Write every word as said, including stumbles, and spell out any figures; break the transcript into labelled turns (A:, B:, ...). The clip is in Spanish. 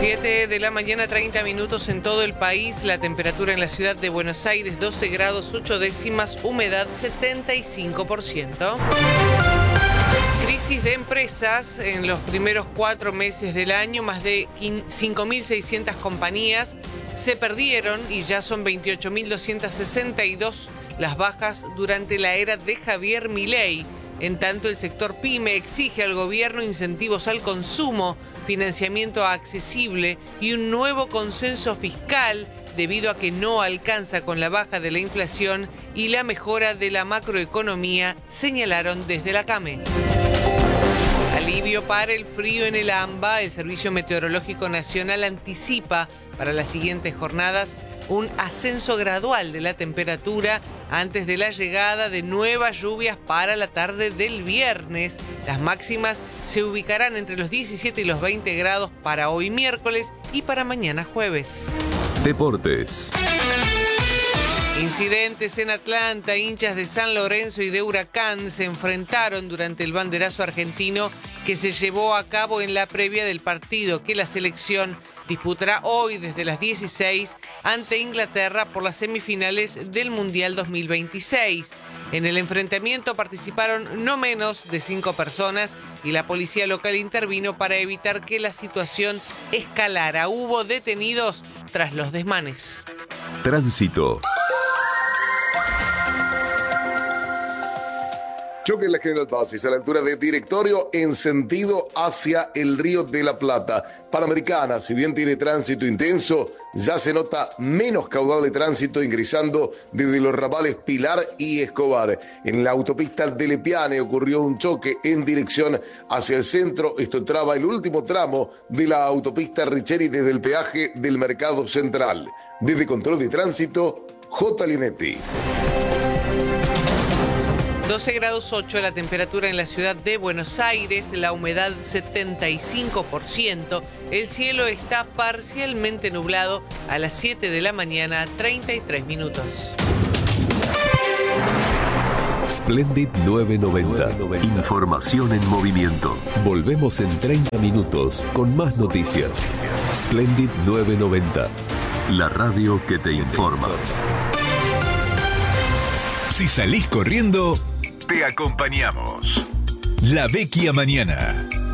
A: siete de la mañana, treinta minutos en todo el país. La temperatura en la ciudad de Buenos Aires, doce grados, ocho décimas, humedad setenta y cinco por ciento. Crisis de empresas en los primeros cuatro meses del año. Más de cinco mil seiscientas compañías se perdieron y ya son veintiocho mil doscientas sesenta y dos las bajas durante la era de Javier Milei. En tanto, el sector PYME exige al gobierno incentivos al consumo, financiamiento accesible y un nuevo consenso fiscal debido a que no alcanza con la baja de la inflación y la mejora de la macroeconomía, señalaron desde la CAME. Alivio para el frío en el AMBA. El Servicio Meteorológico Nacional anticipa para las siguientes jornadas un ascenso gradual de la temperatura antes de la llegada de nuevas lluvias para la tarde del viernes. Las máximas se ubicarán entre los diecisiete y los veinte grados para hoy miércoles y para mañana jueves.
B: Deportes.
A: Incidentes en Atlanta. Hinchas de San Lorenzo y de Huracán se enfrentaron durante el banderazo argentino que se llevó a cabo en la previa del partido que la selección disputará hoy desde las dieciséis ante Inglaterra por las semifinales del Mundial dos mil veintiséis. En el enfrentamiento participaron no menos de cinco personas y la policía local intervino para evitar que la situación escalara. Hubo detenidos tras los desmanes.
B: Tránsito.
C: Choque en la General Basis a la altura de Directorio en sentido hacia el Río de la Plata. Panamericana, si bien tiene tránsito intenso, ya se nota menos caudal de tránsito ingresando desde los ramales Pilar y Escobar. En la autopista de Lepiane ocurrió un choque en dirección hacia el centro. Esto traba el último tramo de la autopista Richeri desde el peaje del Mercado Central. Desde Control de Tránsito, J. Linetti.
A: doce grados ocho la temperatura en la ciudad de Buenos Aires, la humedad setenta y cinco por ciento, el cielo está parcialmente nublado a las siete de la mañana, treinta y tres minutos.
B: Splendid nueve noventa. Información en movimiento. Volvemos en treinta minutos con más noticias. Splendid nueve noventa. La radio que te informa.
D: Si salís corriendo, te acompañamos. La Vecchia Mañana.